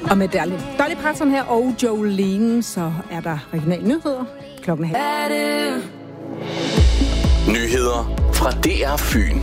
Og med Dolly Parton her og Jolene, så er der regionale nyheder. Klokken er Nyheder fra DR Fyn.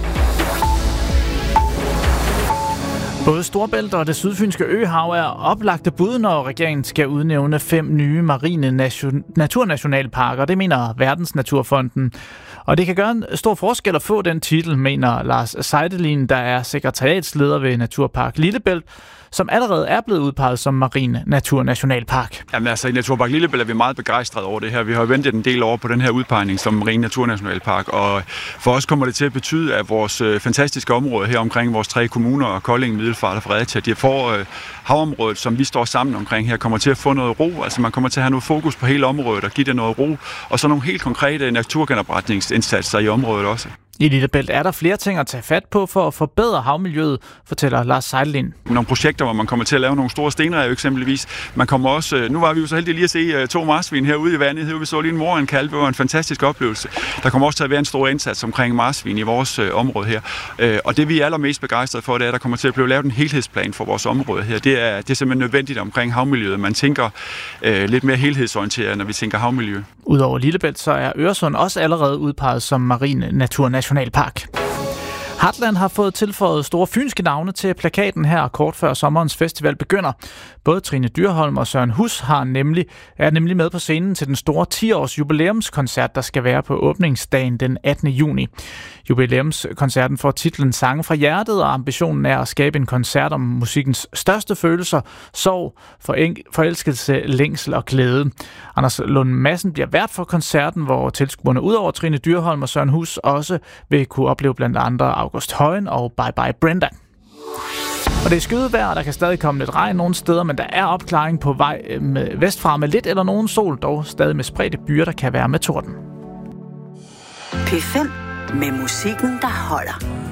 Både Storebælt og det sydfynske øhav er oplagte bud, når regeringen skal udnævne 5 nye marine naturnationalparker. Det mener Verdensnaturfonden. Og det kan gøre en stor forskel at få den titel, mener Lars Seidelin, der er sekretariatsleder ved Naturpark Lillebælt, som allerede er blevet udpeget som marin naturnationalpark. Jamen altså, i Naturpark Lillebælt er vi meget begejstrede over det her. Vi har ventet en del år på den her udpegning som marin naturnationalpark, og for os kommer det til at betyde, at vores fantastiske område her omkring vores 3 kommuner, Kolding, Middelfart og Fredericia, de får havområdet, som vi står sammen omkring her, kommer til at få noget ro. Altså man kommer til at have noget fokus på hele området og give det noget ro, og så nogle helt konkrete naturgenopretningsindsatser i området også. I Lillebælt er der flere ting at tage fat på for at forbedre havmiljøet, fortæller Lars Seidelin. Nogle projekter, hvor man kommer til at lave nogle store stenrev eksempelvis. Man kommer også, nu var vi jo så heldige lige at se 2 marsvin herude i vandet. Her vi så lige en mor og en kalv. Det var en fantastisk oplevelse. Der kommer også til at være en stor indsats omkring marsvin i vores område her. Og det vi er allermest begejstrede for, det er, at der kommer til at blive lavet en helhedsplan for vores område her. Det er simpelthen nødvendigt omkring havmiljøet. Man tænker lidt mere helhedsorienteret, når vi tænker havmiljø. Udover Lillebælt, så er Øresund også allerede udpeget som marin naturnationalpark. Heartland har fået tilføjet store fynske navne til plakaten her kort før sommerens festival begynder. Både Trine Dyrholm og Søren Hus er nemlig med på scenen til den store 10-års jubilæumskoncert, der skal være på åbningsdagen den 18. juni. Jubilæumskoncerten får titlen Sange fra hjertet, og ambitionen er at skabe en koncert om musikkens største følelser, sorg, forelskelse, længsel og glæde. Anders Lund Madsen bliver vært for koncerten, hvor tilskuerne udover Trine Dyrholm og Søren Hus også vil kunne opleve blandt andre August Højen og Bye Bye Brenda. Og det er skydevejr, og der kan stadig komme lidt regn nogle steder, men der er opklaring på vej vestfra med lidt eller nogen sol, dog stadig med spredte byer, der kan være med torden. P5 med musikken, der holder.